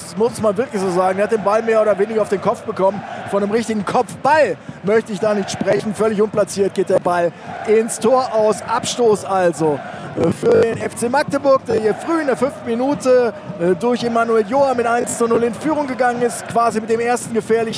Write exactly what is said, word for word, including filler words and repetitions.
das muss man wirklich so sagen. Er hat den Ball mehr oder weniger auf den Kopf bekommen. Von einem richtigen Kopfball möchte ich da nicht sprechen. Völlig unplatziert geht der Ball ins Tor aus. Abstoß also für den F C Magdeburg, der hier früh in der fünften Minute durch Emanuel Joa mit eins zu null in Führung gegangen ist. Quasi mit dem ersten gefährlichen